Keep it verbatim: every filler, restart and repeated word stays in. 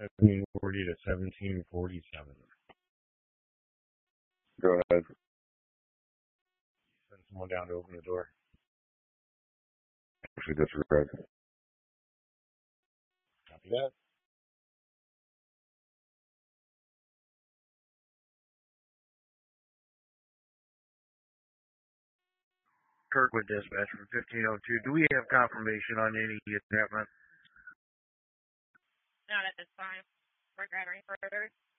seventeen forty to seventeen forty-seven. Go ahead. Send someone down to open the door. Actually disregard. Copy that. Kirkwood Dispatch from fifteen oh two. Do we have confirmation on any entrapment? Not at this time. We're gathering further.